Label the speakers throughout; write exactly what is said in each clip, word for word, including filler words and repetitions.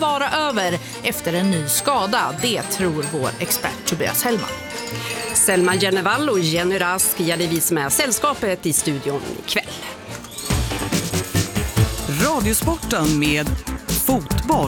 Speaker 1: vara över efter en ny skada. Det tror vår expert Tobias Hellman.
Speaker 2: Selma Jernevall och Jenny Rask gäller vi som är sällskapet i studion ikväll.
Speaker 3: Radiosporten med fotboll.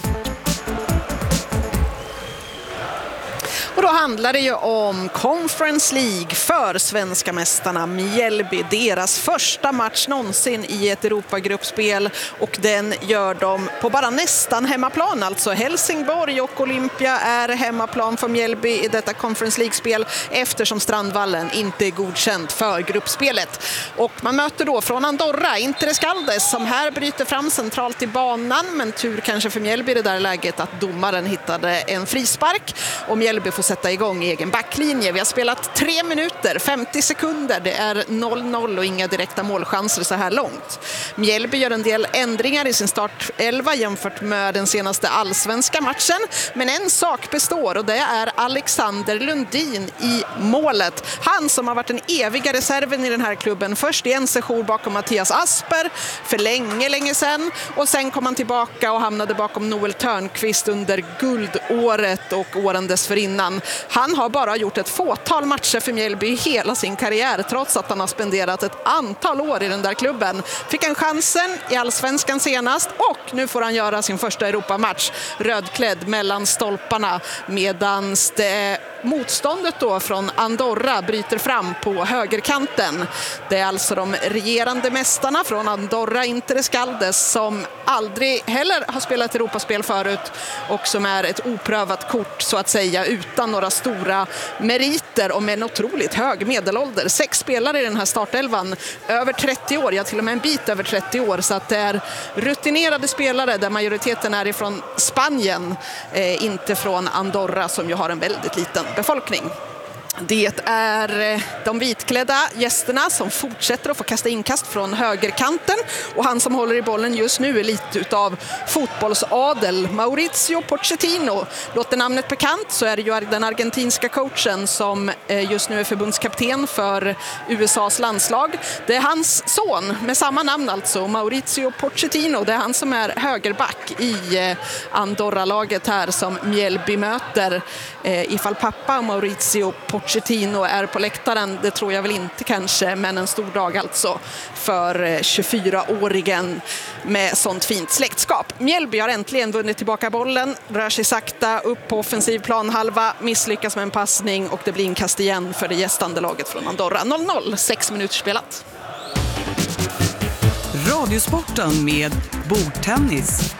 Speaker 4: Och då handlar det ju om Conference League för svenska mästarna Mjällby. Deras första match någonsin i ett Europagruppspel, och den gör de på bara nästan hemmaplan. Alltså Helsingborg och Olympia är hemmaplan för Mjällby i detta Conference League-spel eftersom Strandvallen inte är godkänd för gruppspelet. Och man möter då från Andorra Inter Escaldes som här bryter fram centralt i banan, men tur kanske för Mjällby i det där läget att domaren hittade en frispark och Mjällby får sätta igång egen backlinje. Vi har spelat tre minuter, femtio sekunder. Det är noll noll och inga direkta målchanser så här långt. Mjällby gör en del ändringar i sin startelva jämfört med den senaste allsvenska matchen. Men en sak består, och det är Alexander Lundin i målet. Han som har varit den eviga reserven i den här klubben. Först i en session bakom Mattias Asper för länge, länge sedan. Och sen kom han tillbaka och hamnade bakom Noel Törnqvist under guldåret och åren dessförinnan. Han har bara gjort ett fåtal matcher för Mjällby i hela sin karriär, trots att han har spenderat ett antal år i den där klubben. Fick en chansen i allsvenskan senast, och nu får han göra sin första Europamatch rödklädd mellan stolparna, medan det motståndet då från Andorra bryter fram på högerkanten. Det är alltså de regerande mästarna från Andorra Inter Escaldes som aldrig heller har spelat Europaspel förut och som är ett oprövat kort så att säga, utan några stora meriter och med en otroligt hög medelålder. Sex spelare i den här startelvan, över trettio år, ja till och med en bit över trettio år, så att det är rutinerade spelare där majoriteten är ifrån Spanien, eh, inte från Andorra som ju har en väldigt liten befolkning. Det är de vitklädda gästerna som fortsätter att få kasta inkast från högerkanten, och han som håller i bollen just nu är lite utav fotbollsadel. Mauricio Pochettino. Låter namnet bekant så är det ju den argentinska coachen som just nu är förbundskapten för U S A:s landslag. Det är hans son med samma namn alltså, Mauricio Pochettino. Det är han som är högerback i Andorra-laget här som Mjällby möter. Ifall pappa Mauricio Pochettino Pochettino är på läktaren, det tror jag väl inte kanske, men en stor dag alltså för tjugofyraåringen med sånt fint släktskap. Mjällby har äntligen vunnit tillbaka bollen, rör sig sakta upp på offensiv planhalva, misslyckas med en passning och det blir en kast igen för det gästande laget från Andorra. noll noll, sex minuter spelat.
Speaker 3: Radiosporten med bordtennis.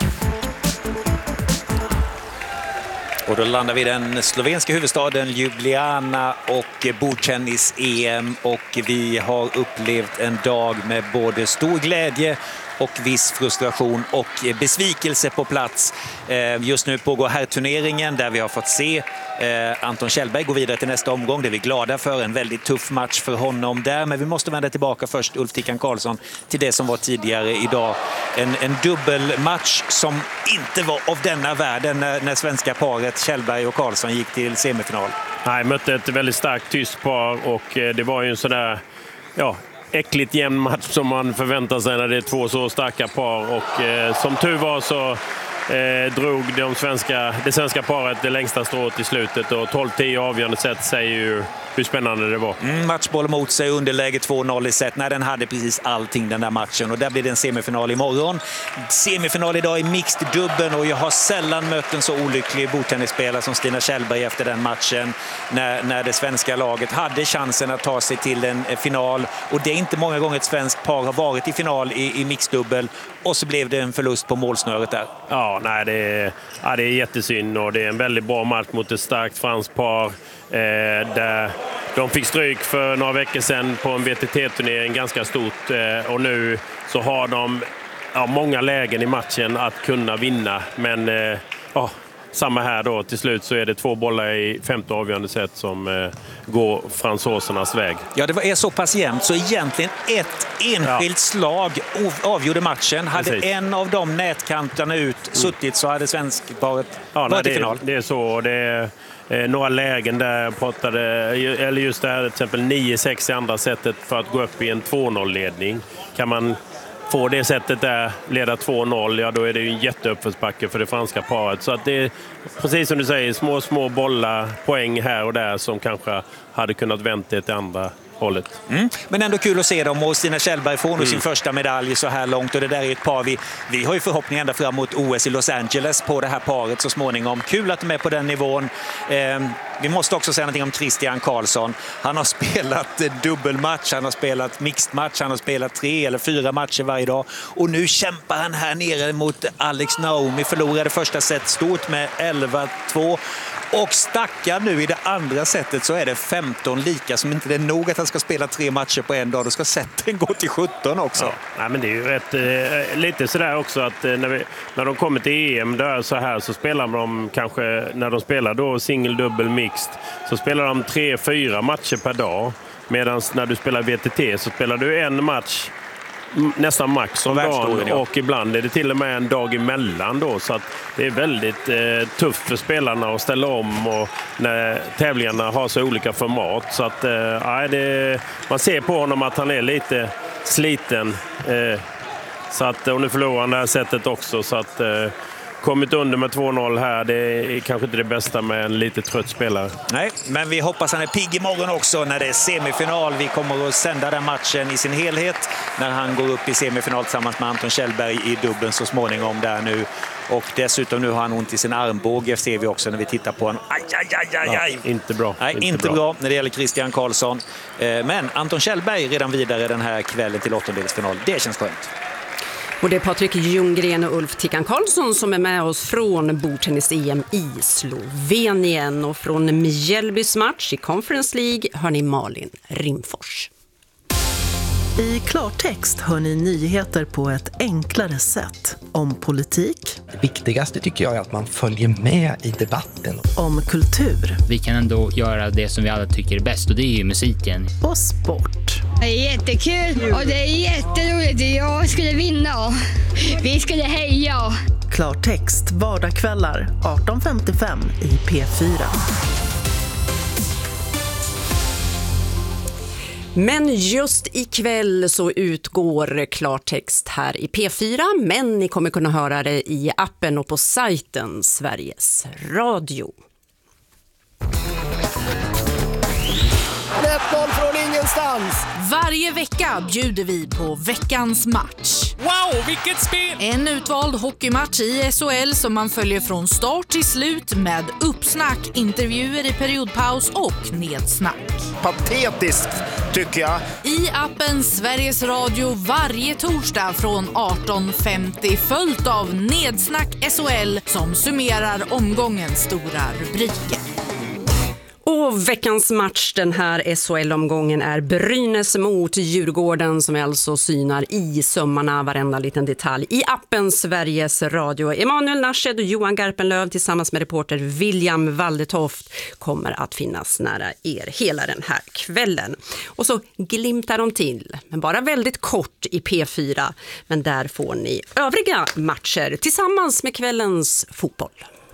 Speaker 5: Och då landar vi i den slovenska huvudstaden Ljubljana och bordtennis-E M, och vi har upplevt en dag med både stor glädje och viss frustration och besvikelse på plats. Just nu pågår herrturneringen där vi har fått se Anton Kjellberg gå vidare till nästa omgång. Det är vi glada för, en väldigt tuff match för honom där. Men vi måste vända tillbaka först, Ulf Tickan Karlsson, till det som var tidigare idag. En, en dubbelmatch som inte var av denna världen när, när svenska paret Kjellberg och Karlsson gick till semifinal.
Speaker 6: Nej, mötte ett väldigt starkt tyst par, och det var ju en sån där, ja, äckligt jämn match som man förväntar sig när det är två så starka par, och eh, som tur var så eh, drog de svenska, det svenska paret det längsta strået i slutet, och tolv tio avgörande sätt säger ju hur spännande det var.
Speaker 5: Mm, matchboll mot sig, underläge två noll i set. Nej, den hade precis allting den där matchen, och där blir det en semifinal imorgon. Semifinal idag i mixed dubbeln, och jag har sällan mött en så olycklig bordtennisspelare som Stina Kjellberg efter den matchen när, när det svenska laget hade chansen att ta sig till en final, och det är inte många gånger ett svenskt par har varit i final i, i mixed dubbel, och så blev det en förlust på målsnöret där.
Speaker 6: Ja, nej, det är, ja, det är jättesynd, och det är en väldigt bra match mot ett starkt franskt par. Eh, där de fick stryk för några veckor sedan på en V T T-turnering ganska stort, eh, och nu så har de ja, många lägen i matchen att kunna vinna, men eh, ja, samma här då, till slut så är det två bollar i femte avgörande sätt som eh, går fransosernas väg.
Speaker 5: Ja, det var är så pass jämnt så egentligen ett enskilt ja. slag avgjorde matchen. Hade Precis. en av de nätkanterna ut suttit så hade svenskparet
Speaker 6: ja,
Speaker 5: varit
Speaker 6: nej,
Speaker 5: i final.
Speaker 6: Det, det är så, det är eh, några lägen där pratade, eller just det här till exempel nio sex i andra sättet för att gå upp i en två noll-ledning. Kan man får det sättet där leda två noll, ja då är det ju en jätteuppförsbacke för det franska paret. Så att det är precis som du säger, små små bollar, poäng här och där som kanske hade kunnat vänta till andra hållet.
Speaker 5: Mm. Men ändå kul att se dem, och Stina Kjellberg får nu mm. sin första medalj så här långt, och det där är ett par vi, vi har ju förhoppningar ända fram mot O S i Los Angeles på det här paret så småningom. Kul att de är på den nivån. Eh, vi måste också säga någonting om Christian Karlsson. Han har spelat eh, dubbelmatch, han har spelat mixed match, han har spelat tre eller fyra matcher varje dag, och nu kämpar han här nere mot Alex Naomi. Förlorade första set stort med elva två. Och stackar nu i det andra sättet så är det femton lika, som inte det är nog att han ska spela tre matcher på en dag. Då ska sätten gå till sjutton också.
Speaker 6: Ja, nej, men det är ju rätt, eh, lite sådär också att eh, när, vi, när de kommer till E M där så här så spelar de kanske, när de spelar då single, dubbel, mixed, så spelar de tre, fyra matcher per dag. Medan när du spelar V T T så spelar du en match nästan max om dagen, ja. Och ibland är det till och med en dag emellan då, så att det är väldigt eh, tufft för spelarna att ställa om, och när tävlingarna har så olika format, så att eh, det, man ser på honom att han är lite sliten, eh, så att, och nu förlorar han det här sättet också, så att eh, kommit under med två noll här, det är kanske inte det bästa med en lite trött spelare.
Speaker 5: Nej, men vi hoppas han är pigg imorgon också när det är semifinal. Vi kommer att sända den matchen i sin helhet när han går upp i semifinal tillsammans med Anton Kjellberg i dubbeln så småningom där nu. Och dessutom nu har han ont i sin armbåge, ser vi också när vi tittar på en. Aj, aj, aj, aj, aj.
Speaker 6: Ja, inte bra.
Speaker 5: Nej, inte, inte bra. bra när det gäller Christian Karlsson. Men Anton Kjellberg redan vidare den här kvällen till åttondelsfinal. Det känns skönt.
Speaker 2: Och det är Patrik Ljunggren och Ulf Tickan Karlsson som är med oss från bordtennis-E M i Slovenien. Och från Mjällbys match i Conference League hör ni Malin Rimfors.
Speaker 7: I klartext hör ni nyheter på ett enklare sätt. Om politik.
Speaker 8: Det viktigaste tycker jag är att man följer med i debatten.
Speaker 7: Om kultur.
Speaker 9: Vi kan ändå göra det som vi alla tycker är bäst, och det är ju musiken.
Speaker 7: Och sport.
Speaker 10: Det är jättekul och det är jätteroligt. Jag skulle vinna. Vi skulle heja.
Speaker 7: Klartext vardagskvällar arton femtiofem i P fyra.
Speaker 2: Men just ikväll så utgår klartext här i P fyra, men ni kommer kunna höra det i appen och på sajten Sveriges Radio.
Speaker 11: ett noll från ingenstans.
Speaker 1: Varje vecka bjuder vi på veckans match.
Speaker 11: Wow, vilket spel!
Speaker 1: En utvald hockeymatch i S H L som man följer från start till slut med uppsnack, intervjuer i periodpaus och nedsnack.
Speaker 11: Patetiskt, tycker jag.
Speaker 1: I appen Sveriges Radio varje torsdag från arton femtio, följt av Nedsnack S H L som summerar omgångens stora rubriker.
Speaker 2: Och veckans match den här S H L-omgången är Brynäs mot Djurgården, som alltså synar i sömmarna varenda liten detalj i appen Sveriges Radio. Emanuel Narshed och Johan Garpenlöv tillsammans med reporter William Waldetoft kommer att finnas nära er hela den här kvällen. Och så glimtar de till, men bara väldigt kort i P fyra. Men där får ni övriga matcher tillsammans med kvällens fotboll.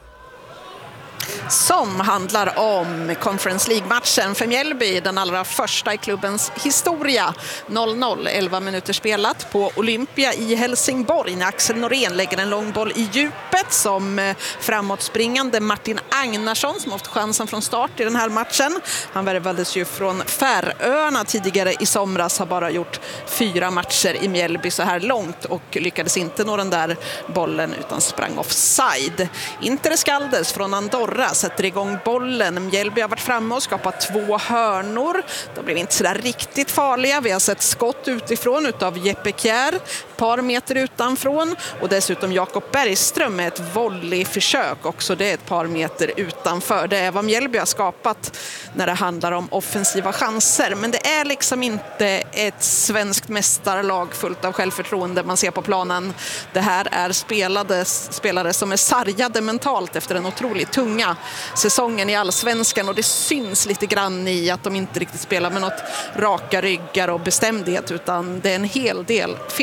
Speaker 4: Som handlar om Conference League-matchen för Mjällby, den allra första i klubbens historia. noll noll, elva minuter spelat på Olympia i Helsingborg när Axel Norén lägger en lång boll i djupet som framåtspringande Martin Agnarsson, som haft chansen från start i den här matchen. Han värvades ju från Färöarna tidigare i somras, har bara gjort fyra matcher i Mjällby så här långt och lyckades inte nå den där bollen utan sprang offside. Inter Skaldes från Andorra sätter igång bollen. Mjällby har varit framme och skapat två hörnor. De blev inte så där riktigt farliga. Vi har sett skott utifrån utav Jeppe Kjær, ett par meter utanför, och dessutom Jakob Bergström med ett volleyförsök också, det är ett par meter utanför. Det är vad Mjällby har skapat när det handlar om offensiva chanser, men det är liksom inte ett svenskt mästarlag fullt av självförtroende man ser på planen. Det här är spelade, spelare som är sargade mentalt efter en otroligt tunga säsongen i Allsvenskan, och det syns lite grann i att de inte riktigt spelar med något raka ryggar och bestämdhet, utan det är en hel del felpass.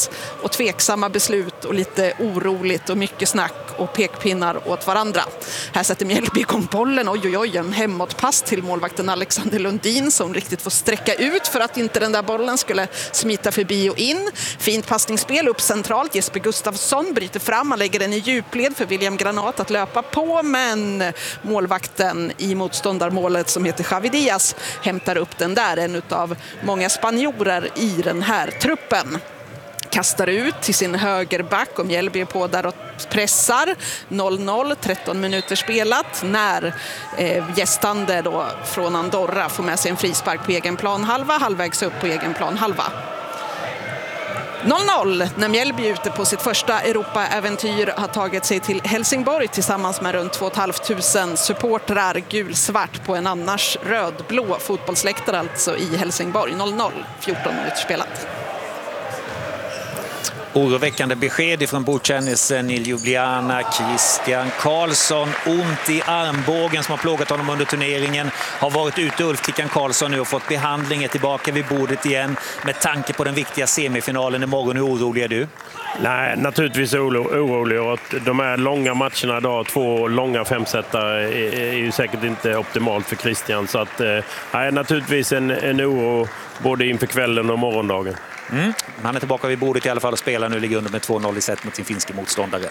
Speaker 4: stress och tveksamma beslut och lite oroligt och mycket snack och pekpinnar åt varandra. Här sätter Mjällby igång bollen. Oj, oj, oj, en hemåtpass till målvakten Alexander Lundin som riktigt får sträcka ut för att inte den där bollen skulle smita förbi och in. Fint passningsspel upp centralt. Jesper Gustafsson bryter fram. Han lägger den i djupled för William Granat att löpa på, men målvakten i motståndarmålet som heter Xavi Diaz hämtar upp den där. En av många spanjorer i den här truppen. Kastar ut till sin högerback och Mjällby är på där och pressar. noll noll, tretton minuter spelat när eh, gästande då från Andorra får med sig en frispark på egen plan halva, halvvägs upp på egen plan halva. noll noll när Mjällby ute på sitt första Europa-äventyr har tagit sig till Helsingborg tillsammans med runt två och ett halvt tusen supportrar gulsvart på en annars rödblå fotbollsläktare alltså i Helsingborg. noll noll, fjorton minuter spelat.
Speaker 5: Oroväckande besked från bordtennisen i Ljubljana. Christian Karlsson, ont i armbågen som har plågat honom under turneringen. Har varit ute. Ulf Tickan Karlsson nu och fått behandling, är tillbaka vid bordet igen. Med tanke på den viktiga semifinalen imorgon, hur orolig är du?
Speaker 6: Nej, naturligtvis oro, orolig. Och de här långa matcherna idag, två långa femsättare, är, är ju säkert inte optimalt för Christian. Så att, nej, naturligtvis en, en oro både inför kvällen och morgondagen.
Speaker 5: Mm. Han är tillbaka vid bordet i alla fall och spelar nu, ligger under med två noll i set mot sin finske motståndare.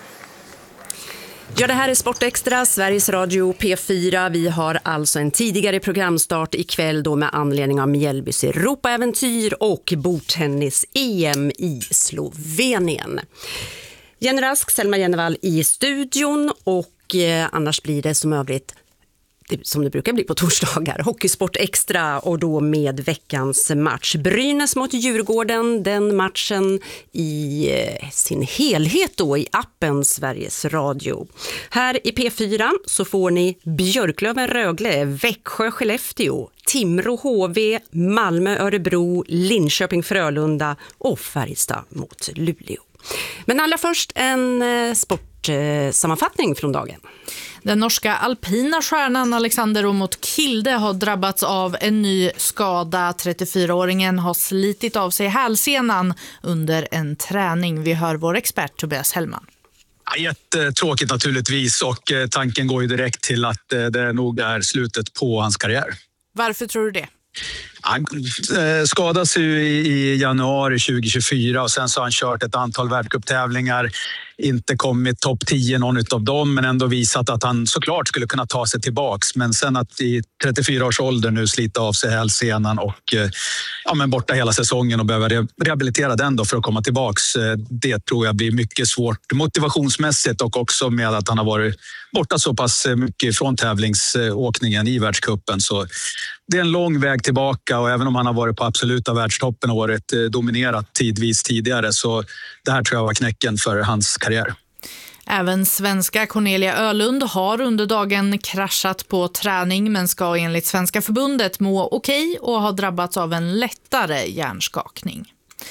Speaker 2: Ja, det här är Sportextra, Sveriges Radio P fyra. Vi har alltså en tidigare programstart ikväll då med anledning av Mjällbys Europaäventyr och bordtennis-E M i Slovenien. Jenny Rask, Selma Jennevall i studion och eh, annars blir det som övrigt som det brukar bli på torsdagar, Hockeysport Extra och då med veckans match. Brynäs mot Djurgården, den matchen i sin helhet då i appen Sveriges Radio. Här i P fyra så får ni Björklöven Rögle, Växjö Skellefteå, Timrå H V, Malmö Örebro, Linköping Frölunda och Färjestad mot Luleå. Men allra först en sportsammanfattning från dagen.
Speaker 1: Den norska alpina stjärnan Alexander Omot Kilde har drabbats av en ny skada. trettiofyraåringen har slitit av sig hälsenan under en träning. Vi hör vår expert Tobias Hellman.
Speaker 12: Ja, jättetråkigt naturligtvis, och tanken går ju direkt till att det nog är slutet på hans karriär.
Speaker 1: Varför tror du det?
Speaker 12: Han skadades ju i januari tjugohundratjugofyra och sen så har han kört ett antal världscuptävlingar. Inte kommit topp tio någon av dem, men ändå visat att han såklart skulle kunna ta sig tillbaks. Men sen att i trettiofyra års ålder nu slita av sig hälsenan och ja, men borta hela säsongen och behöva rehabilitera den då för att komma tillbaks. Det tror jag blir mycket svårt motivationsmässigt, och också med att han har varit borta så pass mycket från tävlingsåkningen i världscupen. Så det är en lång väg tillbaka, och även om han har varit på absoluta världstoppen och varit dominerat tidvis tidigare, så det här tror jag var knäcken för hans karriär.
Speaker 1: Även svenska Cornelia Ölund har under dagen kraschat på träning, men ska enligt Svenska förbundet må okej och har drabbats av en lättare hjärnskakning.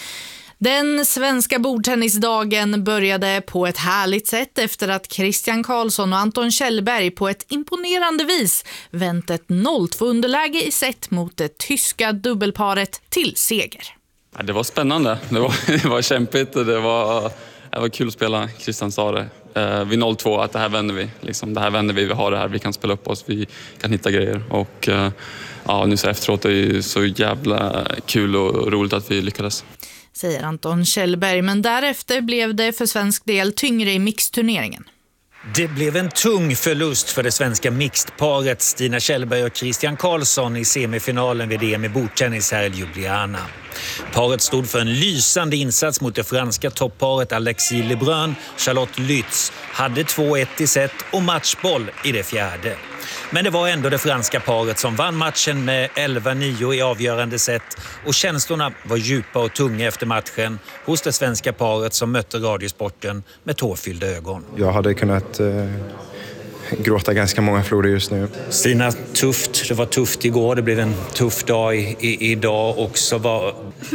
Speaker 1: Den svenska bordtennisdagen började på ett härligt sätt efter att Christian Karlsson och Anton Kjellberg på ett imponerande vis vänt ett noll två underläge i set mot det tyska dubbelparet till seger.
Speaker 13: Ja, det var spännande, det var, det var kämpigt och det var, det var kul att spela. Christian sa det eh, vid noll två att det här vänder vi, liksom, det här vänder vi, vi har det här, vi kan spela upp oss, vi kan hitta grejer, och eh, ja, nu så efteråt är det så jävla kul och roligt att vi lyckades.
Speaker 1: Säger Anton Kjellberg, men därefter blev det för svensk del tyngre i mixturneringen.
Speaker 5: Det blev en tung förlust för det svenska mixedparet Stina Kjellberg och Christian Karlsson i semifinalen vid E M i bordtennis här i Ljubljana. Paret stod för en lysande insats mot det franska toppparet Alexis Lebrun. Charlotte Lütz hade två ett i set och matchboll i det fjärde. Men det var ändå det franska paret som vann matchen med elva nio i avgörande set, och känslorna var djupa och tunga efter matchen hos det svenska paret som mötte Radiosporten med tårfyllda ögon.
Speaker 14: Jag hade kunnat eh, gråta ganska många floder just nu.
Speaker 5: Stina, tufft. Det var tufft igår, det blev en tuff dag i, i, idag också. Var...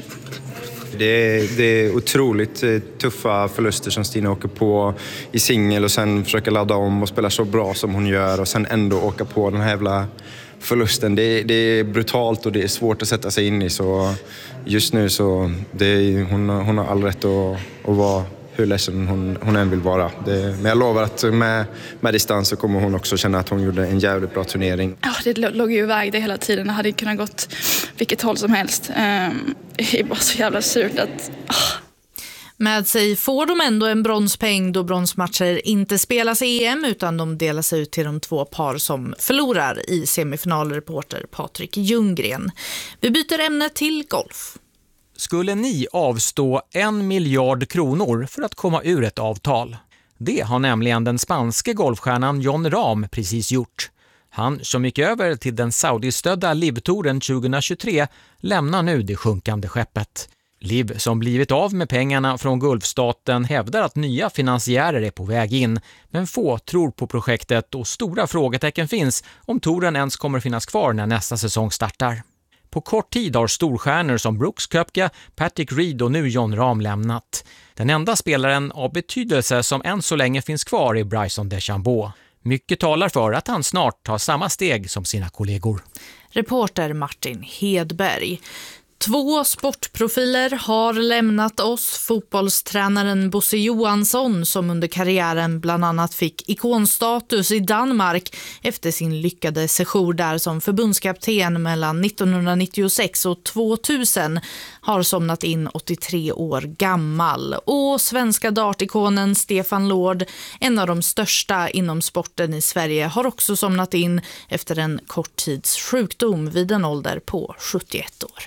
Speaker 14: Det är, det är otroligt tuffa förluster som Stina åker på i singel och sen försöker ladda om och spela så bra som hon gör, och sen ändå åka på den här jävla förlusten. Det, det är brutalt och det är svårt att sätta sig in i. Så just nu så det är, hon, hon har all rätt att, att vara hur ledsen hon, hon än vill vara. Det, men jag lovar att med, med distans så kommer hon också känna att hon gjorde en jävligt bra turnering.
Speaker 15: Ja, det låg ju iväg det hela tiden. Det hade kunnat gått vilket håll som helst. Um, det är bara så jävla surt att... Oh.
Speaker 1: Med sig får de ändå en bronspeng då bronsmatcher inte spelas i E M utan de delas ut till de två par som förlorar i semifinalreporter Patrik Ljunggren. Vi byter ämne till golf.
Speaker 16: Skulle ni avstå en miljard kronor för att komma ur ett avtal? Det har nämligen den spanske golfstjärnan Jon Rahm precis gjort. Han som gick över till den saudistödda Liv-touren tjugohundratjugotre lämnar nu det sjunkande skeppet. Liv som blivit av med pengarna från Gulfstaten hävdar att nya finansiärer är på väg in, men få tror på projektet och stora frågetecken finns om touren ens kommer finnas kvar när nästa säsong startar. På kort tid har storstjärnor som Brooks Koepka, Patrick Reed och nu Jon Rahm lämnat. Den enda spelaren av betydelse som än så länge finns kvar är Bryson DeChambeau. Mycket talar för att han snart tar samma steg som sina kollegor.
Speaker 1: Reporter Martin Hedberg. Två sportprofiler har lämnat oss. Fotbollstränaren Bosse Johansson som under karriären bland annat fick ikonstatus i Danmark efter sin lyckade sejour där som förbundskapten mellan nittonhundranittiosex och tvåtusen har somnat in åttiotre år gammal. Och svenska dartikonen Stefan Lord, en av de största inom sporten i Sverige, har också somnat in efter en kort tids sjukdom vid en ålder på sjuttioett år.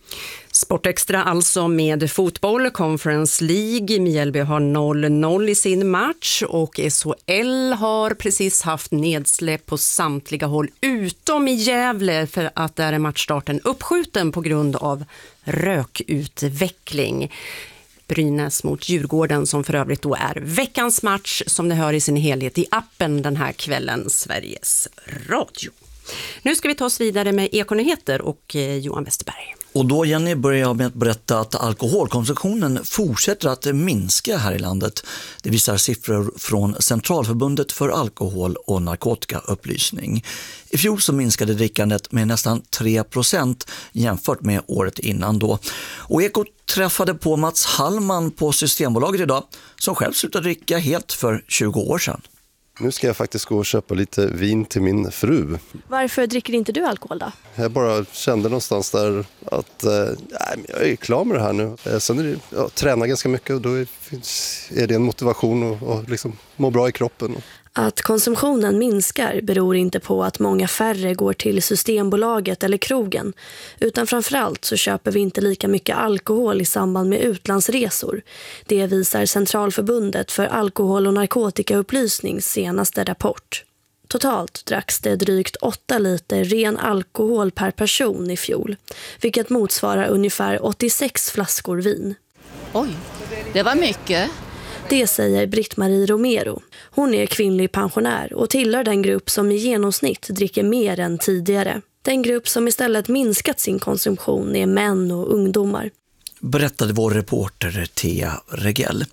Speaker 2: Sportextra alltså med fotboll, Conference League. Mjällby har noll noll i sin match och S H L har precis haft nedsläpp på samtliga håll utom i Gävle för att där är matchstarten uppskjuten på grund av rökutveckling. Brynäs mot Djurgården som för övrigt då är veckans match som ni hör i sin helhet i appen den här kvällen, Sveriges Radio. Nu ska vi ta oss vidare med Ekonyheter och Johan Westerberg.
Speaker 17: Och då, Jenny, börjar jag med att berätta att alkoholkonsumtionen fortsätter att minska här i landet. Det visar siffror från Centralförbundet för alkohol- och narkotikaupplysning. I fjol så minskade drickandet med nästan tre procent jämfört med året innan då. Och Eko träffade på Mats Hallman på Systembolaget idag som själv slutade dricka helt för tjugo år sedan.
Speaker 18: Nu ska jag faktiskt gå och köpa lite vin till min fru.
Speaker 19: Varför dricker inte du alkohol då?
Speaker 18: Jag bara kände någonstans där att eh, jag är klar med det här nu. Eh, sen är det, jag tränar ganska mycket och då är, är det en motivation att och liksom må bra i kroppen.
Speaker 19: Att konsumtionen minskar beror inte på att många färre går till Systembolaget eller krogen, utan framförallt så köper vi inte lika mycket alkohol i samband med utlandsresor. Det visar Centralförbundet för alkohol- och narkotikaupplysnings senaste rapport. Totalt dracks det drygt åtta liter ren alkohol per person i fjol, vilket motsvarar ungefär åttiosex flaskor vin.
Speaker 20: Oj, det var mycket.
Speaker 19: Det säger Britt-Marie Romero. Hon är kvinnlig pensionär och tillhör den grupp som i genomsnitt dricker mer än tidigare. Den grupp som istället minskat sin konsumtion är män och ungdomar.
Speaker 17: Berättade vår reporter Thea Regell.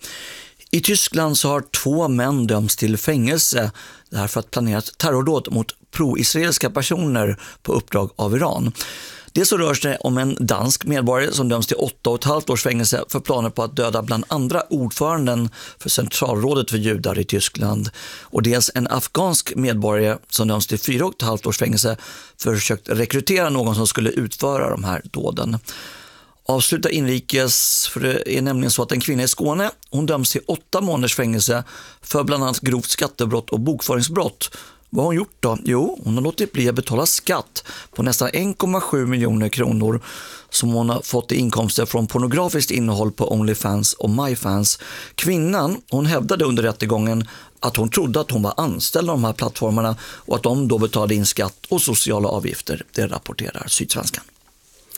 Speaker 17: I Tyskland så har två män dömts till fängelse därför att planerat terrordåd mot pro-israeliska personer på uppdrag av Iran. Det så rör sig om en dansk medborgare som döms till åtta och ett halvt års fängelse för planer på att döda bland andra ordföranden för Centralrådet för judar i Tyskland. Och dels en afghansk medborgare som döms till fyra och ett halvt års fängelse för att försökt rekrytera någon som skulle utföra de här dåden. Avsluta inrikes, för det är nämligen så att en kvinna i Skåne, hon döms till åtta månaders fängelse för bland annat grovt skattebrott och bokföringsbrott. Vad har hon gjort då? Jo, hon har låtit bli att betala skatt på nästan en komma sju miljoner kronor som hon har fått i inkomster från pornografiskt innehåll på OnlyFans och MyFans. Kvinnan, hon hävdade under rättegången att hon trodde att hon var anställd av de här plattformarna och att de då betalade in skatt och sociala avgifter. Det rapporterar Sydsvenskan.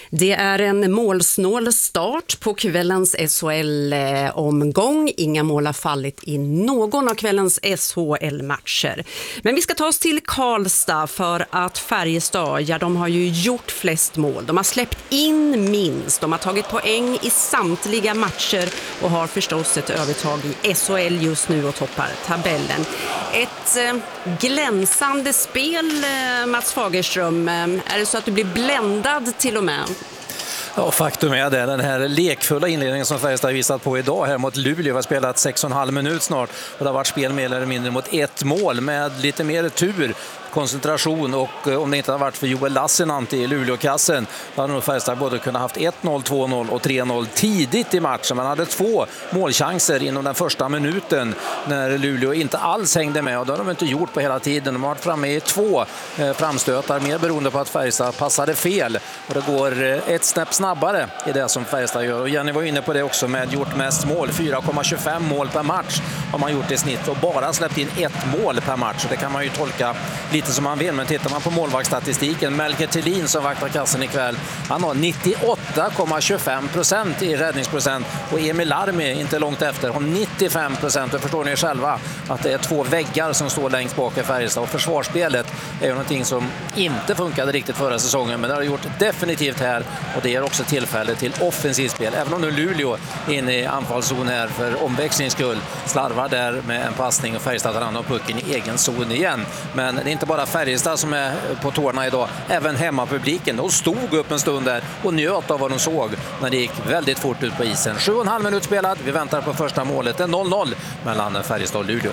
Speaker 2: Det är en målsnål start på kvällens S H L-omgång. Inga mål har fallit i någon av kvällens S H L-matcher. Men vi ska ta oss till Karlstad för att Färjestad, ja, de har ju gjort flest mål. De har släppt in minst. De har tagit poäng i samtliga matcher och har förstås ett övertag i S H L just nu och toppar tabellen. Ett eh, glänsande spel, eh, Mats Fagerström. Är det så att du blir bländad till och med?
Speaker 21: Ja, faktum är det. Den här lekfulla inledningen som Färjestad har visat på idag här mot Luleå har spelat sex och en halv minut snart. Och det har varit spel mer eller mindre mot ett mål med lite mer tur, koncentration, och om det inte har varit för Joel Lassinantti i Luleå-kassen, då hade nog Färjestad både kunnat haft ett noll, två noll och tre noll tidigt i matchen. Man hade två målchanser inom den första minuten när Luleå inte alls hängde med, och det har de inte gjort på hela tiden. De har varit framme i två framstötar, mer beroende på att Färjestad passade fel, och det går ett snäpp snabbare i det som Färjestad gör. Och Jenny var inne på det också, med gjort mest mål, fyra komma tjugofem mål per match har man gjort i snitt, och bara släppt in ett mål per match. Så det kan man ju tolka lite som man vill, men tittar man på målvaktsstatistiken, Melker Thelin som vaktar kassen ikväll, han har nittioåtta komma tjugofem procent i räddningsprocent, och Emil Larmi inte långt efter har nittiofem procent. Och förstår ni själva att det är två väggar som står längst bak i Färjestad, och försvarsspelet är ju någonting som inte funkade riktigt förra säsongen, men det har gjort definitivt här, och det ger också tillfälle till offensivt spel. Även om nu Luleå är inne i anfallszon här för omväxlings skull, slarvar där med en passning och Färjestad tar hand om pucken i egen zon igen. Men det är inte bara Färjestad som är på tårna idag, även hemmapubliken. De stod upp en stund där och njöt av vad de såg när det gick väldigt fort ut på isen. Sju och en halv minut spelad, vi väntar på första målet. Det är noll noll mellan Färjestad och Luleå.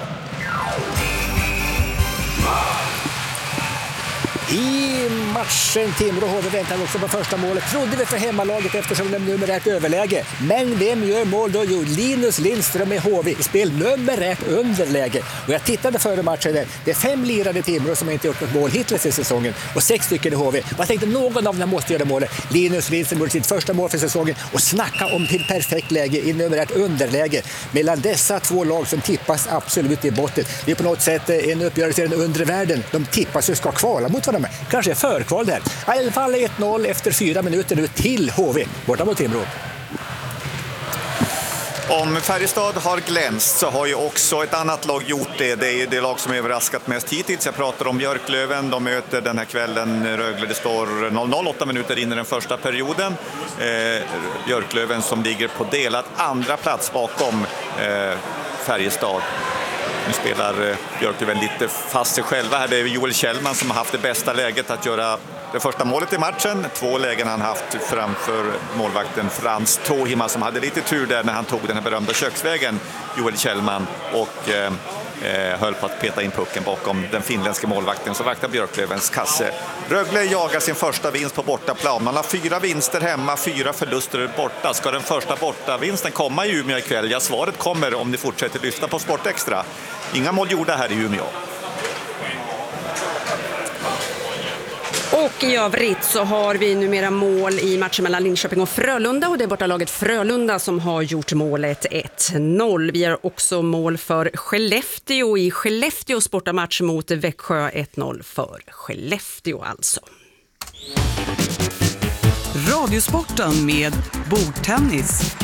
Speaker 22: I matchen Timrå H V väntar också på första målet. Trodde vi för hemmalaget eftersom de numerärt överläge. Men vem gör mål då? Jo, Linus Lindström med H V i spel numerärt underläge. Och jag tittade före matchen där. Det är fem lirade Timrå som inte gjort något mål hittills i säsongen. Och sex stycken i H V. Jag tänkte någon av dem måste göra målet. Linus Lindström gjorde sitt första mål för säsongen. Och snacka om till perfekt läge i numerärt underläge. Mellan dessa två lag som tippas absolut i botten. Det är på något sätt en uppgörelse i den undre världen. De tippas och ska kvala mot varandra. Kanske är förkval där. I alla fall ett noll efter fyra minuter nu till H V. Borta mot Timrå.
Speaker 23: Om Färjestad har glänst så har ju också ett annat lag gjort det. Det är ju det lag som är överraskat mest hittills. Jag pratar om Björklöven. De möter den här kvällen Rögle. Det står noll noll, åtta minuter in i den första perioden. Eh, Björklöven som ligger på delat andra plats bakom eh, Färjestad. Nu spelar eh, Björklöven lite fast sig själva här. Det är Joel Kjellman som har haft det bästa läget att göra det första målet i matchen. Två lägen han haft framför målvakten Frans Tohima som hade lite tur där när han tog den här berömda köksvägen, Joel Kjellman, och eh, eh, höll på att peta in pucken bakom den finländska målvakten som vaktar Björklövens kasse. Rögle jagar sin första vinst på bortaplan. Man har fyra vinster hemma, fyra förluster borta. Ska den första bortavinsten komma i Umeå ikväll? Ja, svaret kommer om ni fortsätter lyssna på Sportextra. Inga mål gjorda här i Umeå.
Speaker 2: Och i övrigt så har vi numera mål i matchen mellan Linköping och Frölunda, och det är bortalaget Frölunda som har gjort målet ett noll. Vi har också mål för Skellefteå i Skellefteås bortamatch mot Växjö, ett noll för Skellefteå alltså.
Speaker 3: Radiosporten med bordtennis.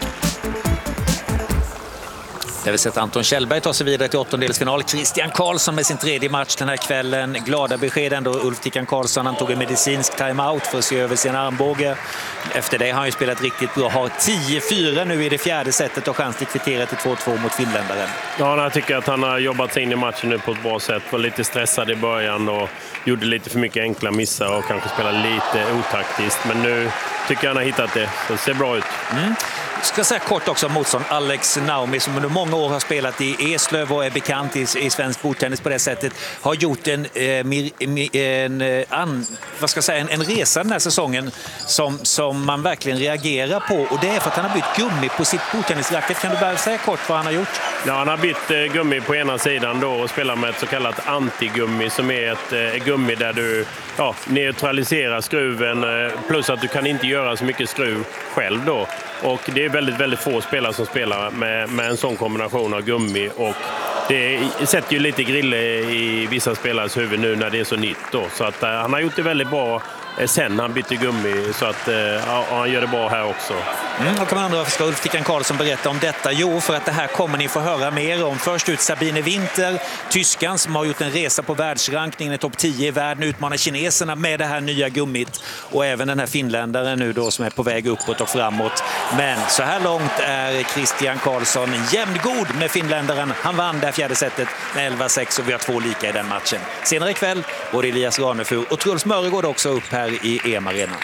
Speaker 5: Där vi sett Anton Kjellberg ta sig vidare till åttondelsfinal. Christian Karlsson med sin tredje match den här kvällen. Glada besked ändå. Ulf Tickan Karlsson, han tog en medicinsk timeout för att se över sin armbåge. Efter det har han ju spelat riktigt bra. Har tio fyra nu i det fjärde setet och chans till kvittera till två två mot finländaren.
Speaker 6: Ja, jag tycker att han har jobbat sig in i matchen nu på ett bra sätt. Var lite stressad i början och gjorde lite för mycket enkla missar och kanske spelade lite otaktiskt. Men nu tycker jag han har hittat det. Så det ser bra ut.
Speaker 5: Mm. Jag ska säga kort också om motstånd. Alex Naumi som under många år har spelat i Eslöv och är bekant i, i svensk bordtennis på det sättet, har gjort en, eh, en, an, vad ska jag säga, en, en resa den här säsongen som, som man verkligen reagerar på, och det är för att han har bytt gummi på sitt bordtennisracket. Kan du bara säga kort vad han har gjort?
Speaker 6: Ja, han har bytt eh, gummi på ena sidan då och spelar med ett så kallat antigummi som är ett eh, gummi där du ja, neutraliserar skruven eh, plus att du kan inte göra så mycket skruv själv då. Och det är väldigt, väldigt få spelare som spelar med, med en sån kombination av gummi, och det sätter ju lite grille i vissa spelares huvud nu när det är så nytt då. Så att uh, han har gjort det väldigt bra sen han bytte gummi, så att ja, han gör det bra här också.
Speaker 5: Mm, och kan man undra varför ska Ulf Tickan Karlsson berätta om detta? Jo, för att det här kommer ni få höra mer om. Först ut Sabine Winter, tyskan som har gjort en resa på världsrankningen i topp tio i världen, utmanar kineserna med det här nya gummit. Och även den här finländaren nu då som är på väg uppåt och framåt. Men så här långt är Christian Karlsson jämngod med finländaren. Han vann det fjärde setet med elva sex och vi har två lika i den matchen. Senare ikväll både Elias Ranefur och Truls Mörregård också upp här i E M-arenan.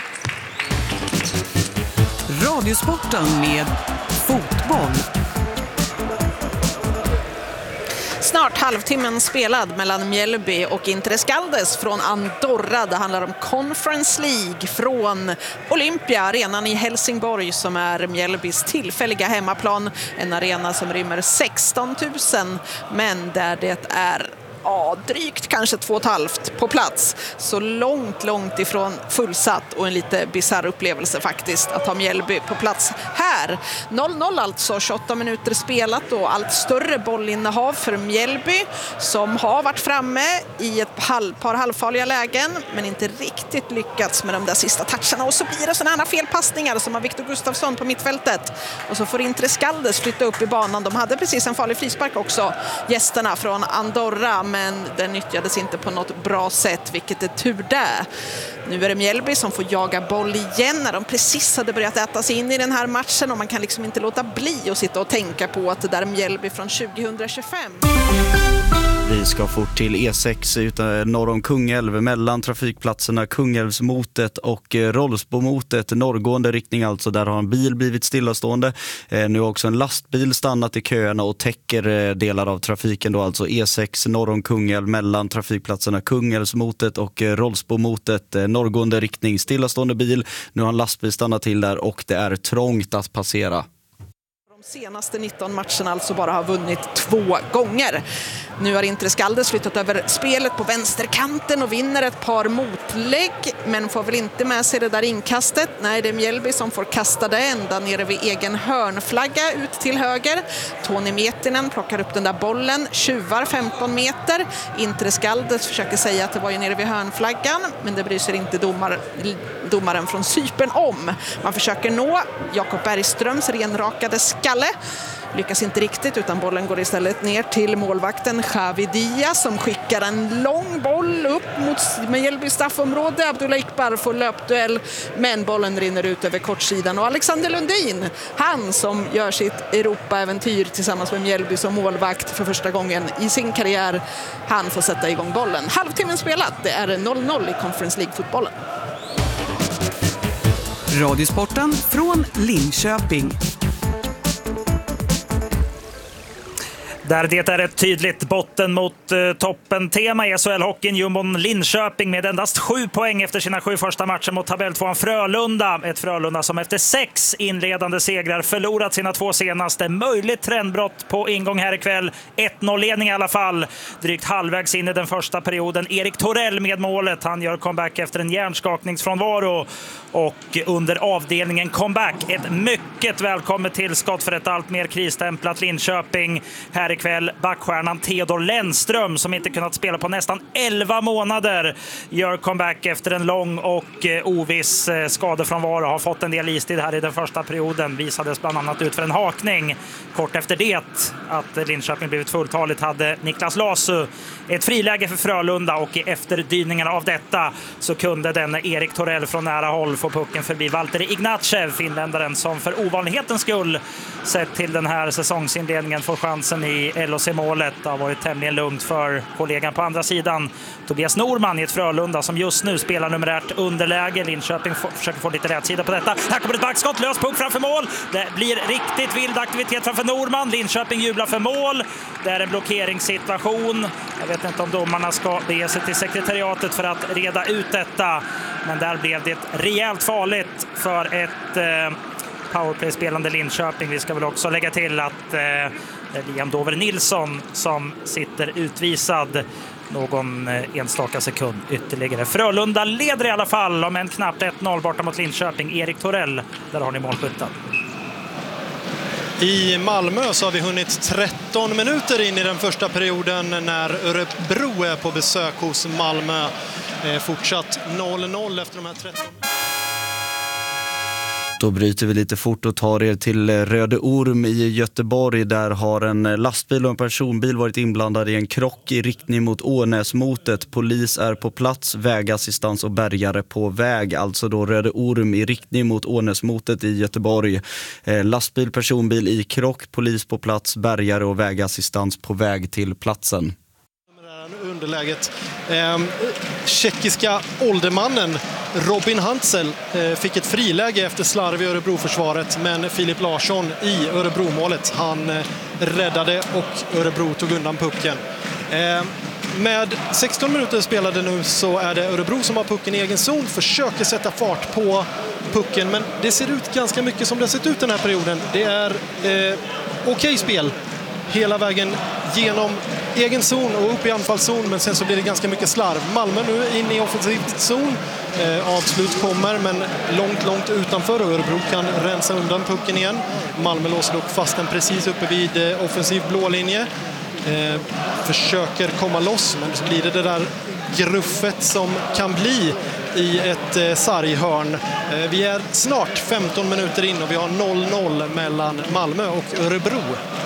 Speaker 3: Radiosporten med fotboll.
Speaker 4: Snart halvtimmen spelad mellan Mjällby och Intrescaldes från Andorra. Det handlar om Conference League från Olympia, arenan i Helsingborg som är Mjällbys tillfälliga hemmaplan. En arena som rymmer sexton tusen, men där det är ja, drygt kanske två och ett halvt på plats. Så långt, långt ifrån fullsatt och en lite bizarr upplevelse faktiskt att ha Mjällby på plats här. noll noll alltså, tjugoåtta minuter spelat och allt större bollinnehav för Mjällby som har varit framme i ett par halvfarliga lägen men inte riktigt lyckats med de där sista toucherna. Och så blir det sådana här felpassningar som har Victor Gustafsson på mittfältet. Och så får Intrescaldes flytta upp i banan. De hade precis en farlig frispark också, gästerna från Andorra, men den nyttjades inte på något bra sätt, vilket är tur där. Nu är det Mjällby som får jaga boll igen när de precis hade börjat äta sig in i den här matchen, och man kan liksom inte låta bli att sitta och tänka på att det där är Mjällby från tjugohundratjugofem.
Speaker 8: Vi ska fort till E sex utan, norr om Kungälv, mellan trafikplatserna Kungälvsmotet och Rollsbomotet, norrgående riktning alltså. Där har en bil blivit stillastående. Eh, nu har också en lastbil stannat i köerna och täcker eh, delar av trafiken då, alltså E sex norr om Kungälv, mellan trafikplatserna Kungälvsmotet och eh, Rollsbomotet, eh, norrgående riktning, stillastående bil. Nu har en lastbil stannat till där och det är trångt att passera.
Speaker 4: De senaste nitton matcherna alltså bara har vunnit två gånger. Nu har Intrescaldes flyttat över spelet på vänsterkanten och vinner ett par motlägg, men får väl inte med sig det där inkastet. Nej, det är Mjällby som får kasta det ända nere vid egen hörnflagga ut till höger. Toni Metinen plockar upp den där bollen, tjuvar femton meter. Intrescaldes försöker säga att det var ju nere vid hörnflaggan, men det bryr sig inte domar, domaren från Cypern om. Man försöker nå Jakob Bergströms renrakade skalle. Lyckas inte riktigt, utan bollen går istället ner till målvakten Xavi Diaz som skickar en lång boll upp mot Mjällby straffområde. Abdullah Ikbar får löpduell, men bollen rinner ut över kortsidan. Och Alexander Lundin, han som gör sitt Europa-äventyr tillsammans med Mjällby som målvakt för första gången i sin karriär, han får sätta igång bollen. Halvtimmen spelat, det är noll noll i Conference League-fotbollen.
Speaker 3: Radiosporten från Linköping.
Speaker 9: Där det är ett tydligt botten mot eh, toppen-tema i S H L-hockeyn. Jumbon Linköping med endast sju poäng efter sina sju första matcher mot tabelltvåan Frölunda. Ett Frölunda som efter sex inledande segrar förlorat sina två senaste. Möjligt trendbrott på ingång här ikväll. ett noll-ledning i alla fall. Drygt halvvägs in i den första perioden. Erik Torell med målet. Han gör comeback efter en hjärnskakningsfrånvaro. Och under avdelningen comeback. Ett mycket välkommet tillskott för ett allt mer krisstämplat Linköping. Här ikväll backstjärnan Theodor Lennström som inte kunnat spela på nästan elva månader gör comeback efter en lång och eh, oviss eh, skadefrånvaro. Har fått en del istid här i den första perioden. Visades bland annat ut för en hakning. Kort efter det att Linköping blivit fulltaligt hade Niklas Lasu ett friläge för Frölunda, och i efterdyningarna av detta så kunde den Erik Torell från nära håll få pucken förbi Valtteri Ignatjev, finländaren som för ovanlighetens skull sett till den här säsongsinledningen får chansen i L O C-målet. Det har varit tämligen lugnt för kollegan på andra sidan, Tobias Norman, i ett Frölunda som just nu spelar numerärt underläge. Linköping f- försöker få lite rätt sida på detta. Här kommer ett backskott, lös puck framför mål. Det blir riktigt vild aktivitet framför Norman. Linköping jublar för mål. Det är en blockeringssituation. Jag vet inte om domarna ska bege sig till sekretariatet för att reda ut detta. Men där blev det rejält farligt för ett eh, powerplay-spelande Linköping. Vi ska väl också lägga till att eh, Liam Dover Nilsson som sitter utvisad någon enstaka sekund ytterligare. Frölunda leder i alla fall om en knappt ett noll borta mot Linköping. Erik Torell, där har ni målskytten.
Speaker 10: I Malmö så har vi hunnit tretton minuter in i den första perioden när Örebro är på besök hos Malmö. Eh, fortsatt noll noll efter de här tretton.
Speaker 8: Då bryter vi lite fort och tar er till Röde Orm i Göteborg. Där har en lastbil och en personbil varit inblandade i en krock i riktning mot Ånäsmotet. Polis är på plats, vägassistans och bärgare på väg. Alltså då Röde Orm i riktning mot Ånäsmotet i Göteborg. Eh, lastbil, personbil i krock, polis på plats, bärgare och vägassistans på väg till platsen.
Speaker 10: Underläget. Eh, tjeckiska åldermannen Robin Hantzell eh, fick ett friläge efter slarv i Örebroförsvaret, men Filip Larsson i Örebromålet, han eh, räddade och Örebro tog undan pucken. Eh, med sexton minuter spelade nu så är det Örebro som har pucken i egen zon, försöker sätta fart på pucken, men det ser ut ganska mycket som det har sett ut den här perioden. Det är eh, okej okay spel hela vägen genom egen zon och upp i anfallszon, men sen så blir det ganska mycket slarv. Malmö nu in i offensiv zon. Eh, avslut kommer, men långt, långt utanför. Örebro kan rensa undan pucken igen. Malmö låser dock fast den precis uppe vid eh, offensiv blålinje. Eh, försöker komma loss, men så blir det det där gruffet som kan bli i ett eh, sarghörn. Eh, vi är snart femton minuter in och vi har noll noll mellan Malmö och Örebro.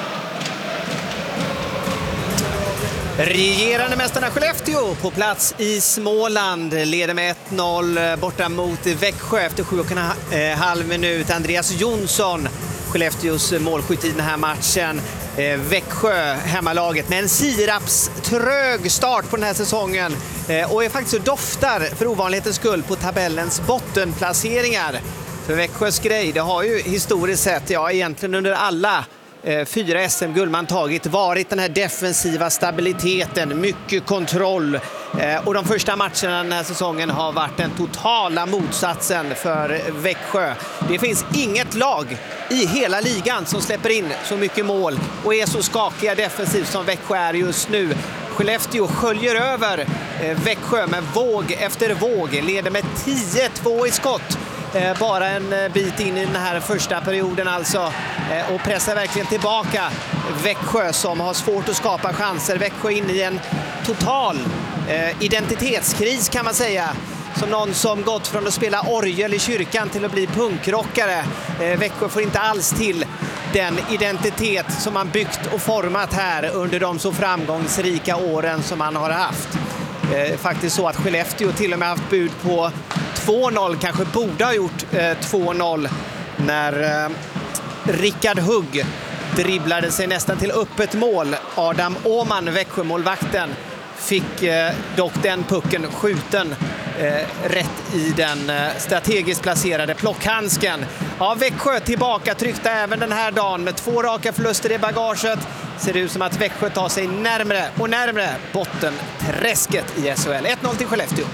Speaker 7: Regerande mästarna Skellefteå på plats i Småland leder med ett noll borta mot Växjö efter sju och en halv minut. Andreas Jonsson, Skellefteås målskytt i den här matchen. Eh, Växjö, hemmalaget, med en siraps trög start på den här säsongen eh, och är faktiskt så doftar för ovanlighetens skull på tabellens bottenplaceringar. För Växjös grej, det har ju historiskt sett, ja egentligen under alla Eh, fyra S M-guld man tagit varit den här defensiva stabiliteten, mycket kontroll eh, och de första matcherna den här säsongen har varit den totala motsatsen för Växjö. Det finns inget lag i hela ligan som släpper in så mycket mål och är så skakiga defensivt som Växjö är just nu. Skellefteå sköljer över eh, Växjö med våg efter våg, leder med tio två i skott. Eh, bara en eh, bit in i den här första perioden alltså eh, och pressar verkligen tillbaka Växjö som har svårt att skapa chanser. Växjö in i en total eh, identitetskris kan man säga. Som någon som gått från att spela orgel i kyrkan till att bli punkrockare. Eh, Växjö får inte alls till den identitet som man byggt och format här under de så framgångsrika åren som man har haft. Eh, faktiskt så att Skellefteå till och med haft bud på två noll, kanske borde ha gjort eh, två noll när eh, Rickard Hugg dribblade sig nästan till öppet mål. Adam Åman, Växjömålvakten, fick eh, dock den pucken skjuten eh, rätt i den eh, strategiskt placerade plockhandsken. Ja, Växjö tillbaka tryckta även den här dagen med två raka förluster i bagaget. Ser det ut som att Växjö tar sig närmare och närmare bottenträsket i S H L. ett noll till Skellefteå.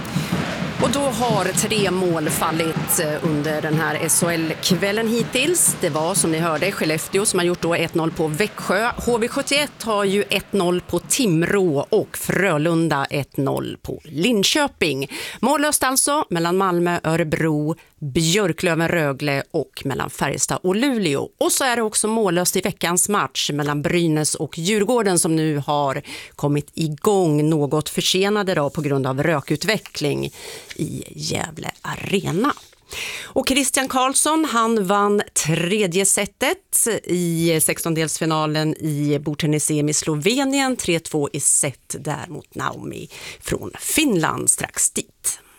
Speaker 2: Och då har tre mål fallit under den här S H L-kvällen hittills. Det var som ni hörde Skellefteå som har gjort då ett noll på Växjö. H V sjuttioett har ju ett noll på Timrå och Frölunda ett noll på Linköping. Mållöst alltså mellan Malmö, Örebro, Björklöven, Rögle och mellan Färjestad och Luleå. Och så är det också mållöst i veckans match mellan Brynäs och Djurgården som nu har kommit igång något försenade då på grund av rökutveckling i Gävle Arena. Och Christian Karlsson, han vann tredje setet i sextondelsfinalen i bordtennis-E M i Slovenien. tre två i set där mot Naomi från Finland strax dit.